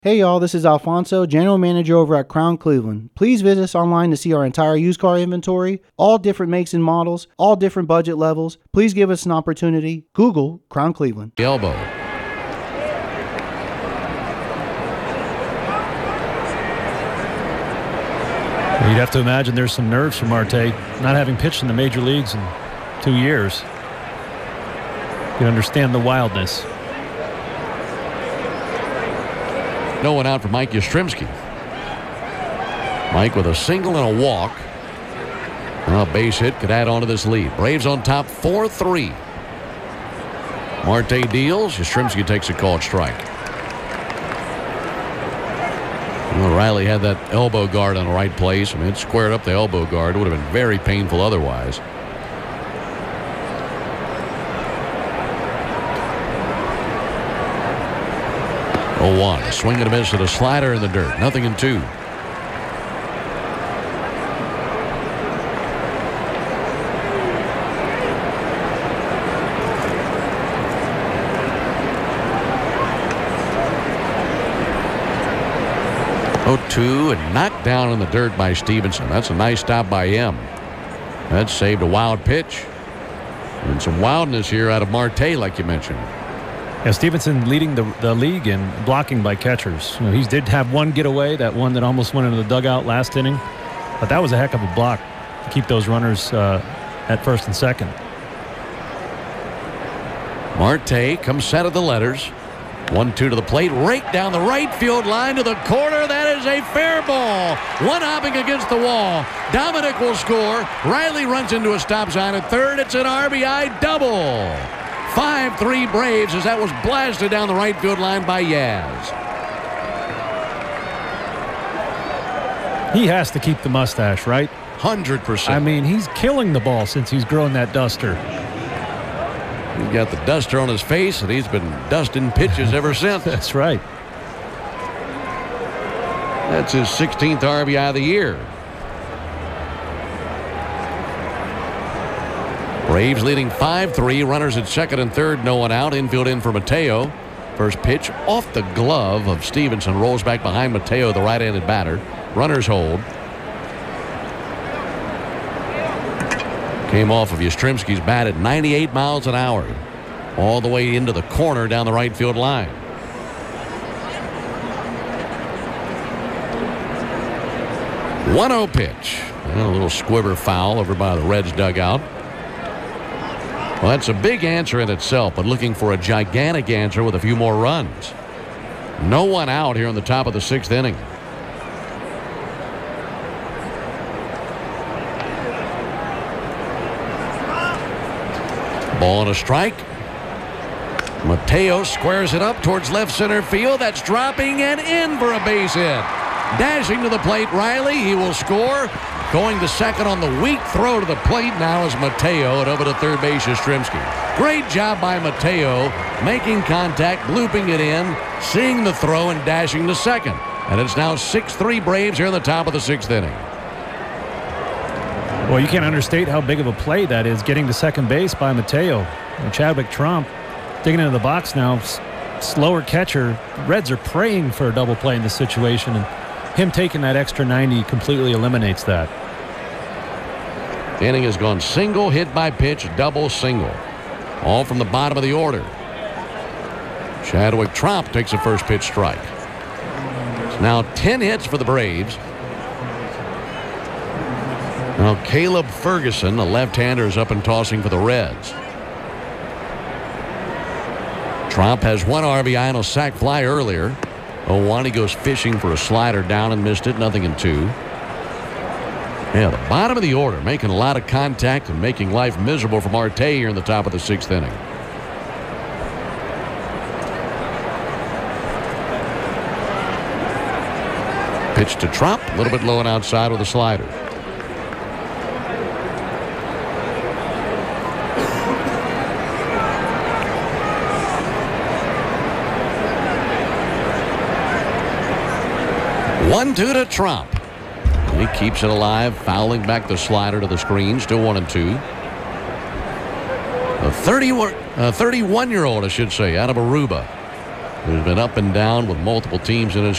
Hey y'all, this is Alfonso, General Manager over at Crown Cleveland. Please visit us online to see our entire used car inventory, all different makes and models, all different budget levels. Please give us an opportunity. Google Crown Cleveland. Elbow. You'd have to imagine there's some nerves for Marte, not having pitched in the major leagues in 2 years. You can understand the wildness. No one out for Mike Yastrzemski. Mike with a single and a walk. A base hit could add on to this lead. Braves on top 4-3. Marte deals. Yastrzemski takes a called strike. Well, Riley had that elbow guard on the right place. I mean, it squared up the elbow guard. It would have been very painful otherwise. Oh, 1. A swing and a miss at a slider in the dirt. 0-2. Oh, 2 and knocked down in the dirt by Stevenson. That's a nice stop by him. That saved a wild pitch. And some wildness here out of Marte, like you mentioned. Yeah, Stevenson leading the league in blocking by catchers. You know, he did have one getaway, that one that almost went into the dugout last inning. But that was a heck of a block to keep those runners at first and second. Marte comes set of the letters. 1-2 to the plate. Rake down the right field line to the corner. That is a fair ball. One hopping against the wall. Dominic will score. Riley runs into a stop sign at third. It's an RBI double. 5-3 Braves as that was blasted down the right field line by Yaz. He has to keep the mustache, right? 100%. I mean, he's killing the ball since he's grown that duster. He's got the duster on his face, and he's been dusting pitches ever since. That's right. That's his 16th RBI of the year. Braves leading 5-3. Runners at second and third. No one out. Infield in for Mateo. First pitch off the glove of Stevenson. Rolls back behind Mateo, the right-handed batter. Runners hold. Came off of Yastrzemski's bat at 98 miles an hour. All the way into the corner down the right field line. The 1-0 pitch. And a little squibber foul over by the Reds dugout. Well, that's a big answer in itself, but looking for a gigantic answer with a few more runs. No one out here in the top of the 6th inning. Ball and a strike. Mateo squares it up towards left center field. That's dropping and in for a base hit. Dashing to the plate, Riley. He will score. Going to second on the weak throw to the plate now is Mateo, and over to third base is Yastrzemski. Great job by Mateo, making contact, looping it in, seeing the throw, and dashing to second. And it's now 6-3 Braves here in the top of the 6th inning. Well, you can't understate how big of a play that is, getting to second base by Mateo. And Chadwick Tromp digging into the box now, slower catcher. The Reds are praying for a double play in this situation, and him taking that extra 90 completely eliminates that. The inning has gone single, hit by pitch, double, single. All from the bottom of the order. Chadwick Tromp takes a first pitch strike. It's now 10 hits for the Braves. Now Caleb Ferguson, a left-hander, is up and tossing for the Reds. Tromp has one RBI and a sac fly earlier. 0-1, he goes fishing for a slider down and missed it. 0-2. Yeah, the bottom of the order making a lot of contact and making life miserable for Marte here in the top of the 6th inning. Pitch to Tromp, a little bit low and outside with a slider. One-two to Tromp. He keeps it alive, fouling back the slider to the screen. Still 1-2. A 31-year-old, I should say, out of Aruba, who's been up and down with multiple teams in his